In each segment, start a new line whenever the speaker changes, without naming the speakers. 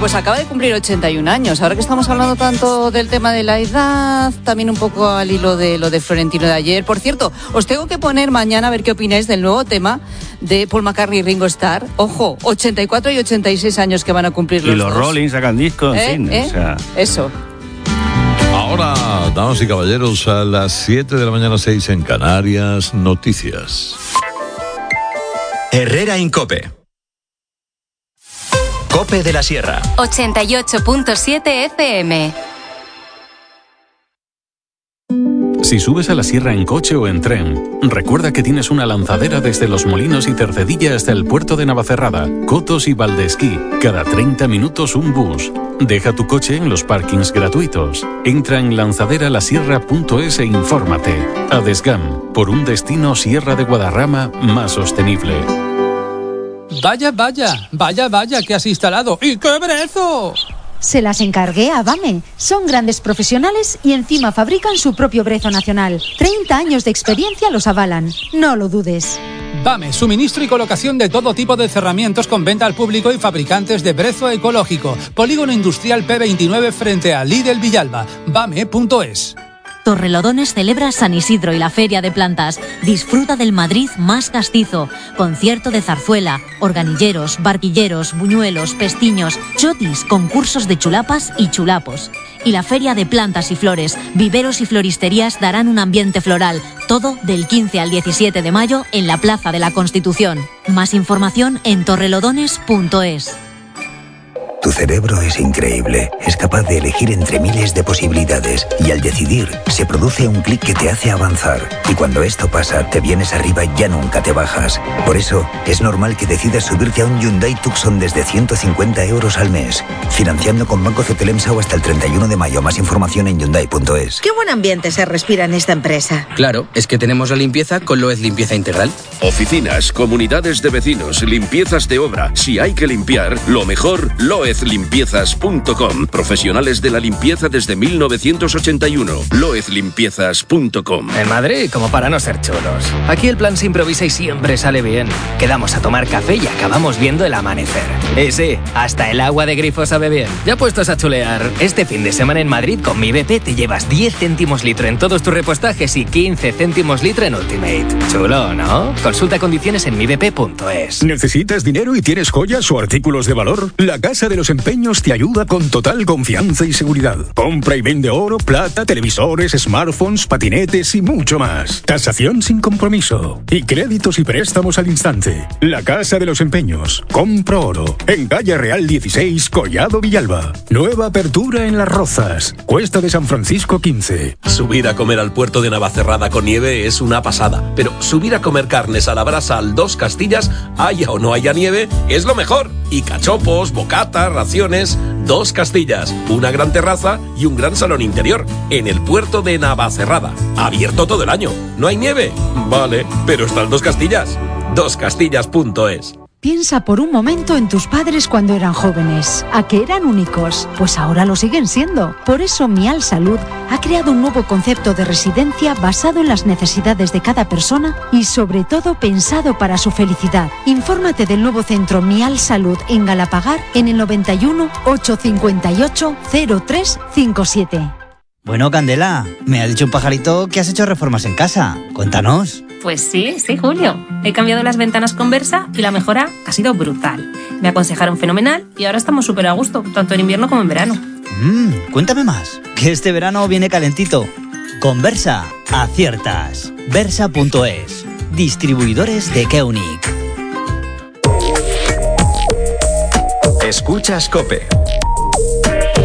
pues acaba de cumplir 81 años. Ahora que estamos hablando tanto del tema de la edad, también un poco al hilo de lo de Florentino de ayer. Por cierto, os tengo que poner mañana a ver qué opináis del nuevo tema de Paul McCartney y Ringo Starr. Ojo, 84 y 86 años que van a cumplir los dos.
Y los Rolling sacan discos, en fin. O sea...
Eso.
Ahora, damas y caballeros, a las 7 de la mañana, 6 en Canarias, noticias.
Herrera Incope. Cope de la Sierra.
88.7 FM.
Si subes a la sierra en coche o en tren, recuerda que tienes una lanzadera desde Los Molinos y Cercedilla hasta el puerto de Navacerrada, Cotos y Valdesquí. Cada 30 minutos un bus. Deja tu coche en los parkings gratuitos. Entra en lanzaderalasierra.es e infórmate. Adesgam, por un destino Sierra de Guadarrama más sostenible.
Vaya, ¿qué has instalado? ¡Y qué brezo!
Se las encargué a BAME. Son grandes profesionales y encima fabrican su propio brezo nacional. 30 años de experiencia los avalan. No lo dudes.
BAME, suministro y colocación de todo tipo de cerramientos con venta al público y fabricantes de brezo ecológico. Polígono Industrial P29 frente a Lidl Villalba. BAME.es.
Torrelodones celebra San Isidro y la Feria de Plantas. Disfruta del Madrid más castizo. Concierto de zarzuela, organilleros, barquilleros, buñuelos, pestiños, chotis, concursos de chulapas y chulapos. Y la Feria de Plantas y Flores, viveros y floristerías darán un ambiente floral. Todo del 15 al 17 de mayo en la Plaza de la Constitución. Más información en torrelodones.es.
Tu cerebro es increíble, es capaz de elegir entre miles de posibilidades y al decidir se produce un clic que te hace avanzar y cuando esto pasa te vienes arriba y ya nunca te bajas. Por eso es normal que decidas subirte a un Hyundai Tucson desde 150 euros al mes, financiando con Banco Cetelemsau hasta el 31 de mayo. Más información en Hyundai.es.
Qué buen ambiente se respira en esta empresa.
Claro, es que tenemos la limpieza con Loez Limpieza Integral.
Oficinas, comunidades de vecinos, limpiezas de obra. Si hay que limpiar, lo mejor, loezlimpiezas.com. Profesionales de la limpieza desde 1981. loezlimpiezas.com.
En Madrid, como para no ser chulos. Aquí el plan se improvisa y siempre sale bien. Quedamos a tomar café y acabamos viendo el amanecer. Y sí, hasta el agua de grifo sabe bien. Ya puestos a chulear, este fin de semana en Madrid con Mi BP te llevas 10 céntimos litro en todos tus repostajes y 15 céntimos litro en Ultimate. Chulo, ¿no? Consulta condiciones en mibp.es.
¿Necesitas dinero y tienes joyas o artículos de valor? La Casa de los Empeños te ayuda con total confianza y seguridad. Compra y vende oro, plata, televisores, smartphones, patinetes y mucho más. Tasación sin compromiso. Y créditos y préstamos al instante. La Casa de los Empeños. Compra oro. En Calle Real 16, Collado Villalba. Nueva apertura en Las Rozas. Cuesta de San Francisco 15.
Subir a comer al puerto de Navacerrada con nieve es una pasada. Pero subir a comer carnes a la brasa al Dos Castillas, haya o no haya nieve, es lo mejor. Y cachopos, bocatas, raciones. Dos Castillas, una gran terraza y un gran salón interior. En el puerto de Navacerrada. Abierto todo el año. ¿No hay nieve? Vale, pero está el Dos Castillas. Doscastillas.es.
Piensa por un momento en tus padres cuando eran jóvenes. ¿A que eran únicos? Pues ahora lo siguen siendo. Por eso Mial Salud ha creado un nuevo concepto de residencia basado en las necesidades de cada persona y sobre todo pensado para su felicidad. Infórmate del nuevo centro Mial Salud en Galapagar en el 91 858 0357.
Bueno, Candela, me ha dicho un pajarito que has hecho reformas en casa. Cuéntanos.
Pues sí, Julio. He cambiado las ventanas con Versa y la mejora ha sido brutal. Me aconsejaron fenomenal y ahora estamos súper a gusto, tanto en invierno como en verano.
Cuéntame más, que este verano viene calentito. Con Versa, aciertas. Versa.es. Distribuidores de Keunig.
Escuchas COPE.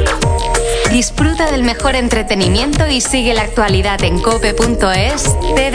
Disfruta del mejor entretenimiento y sigue la actualidad en cope.es.